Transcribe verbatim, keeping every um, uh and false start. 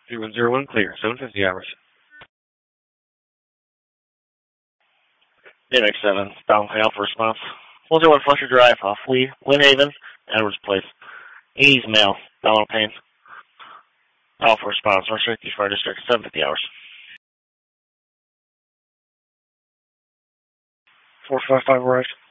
three one zero one, clear. seven fifty hours. Phoenix seven, Donald Alpha response. one zero one Fletcher Drive, off Lee, Lynn Haven, Edwards Place. eighties mail, Donald Payne. Alpha response, North Cherokee Fire District, seven fifty hours. four five five arrived.